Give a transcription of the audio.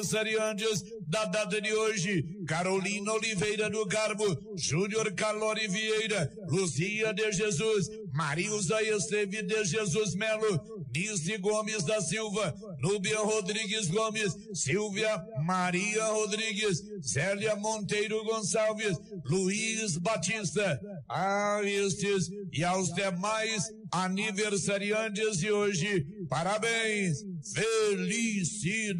aniversariantes da data de hoje: Carolina Oliveira do Carmo, Júnior Calori Vieira, Luzia de Jesus, Marilza Esteve de Jesus Melo, Nice Gomes da Silva, Núbia Rodrigues Gomes, Silvia Maria Rodrigues, Zélia Monteiro Gonçalves, Luiz Batista. A estes e aos demais aniversariantes de hoje, parabéns, felicidades.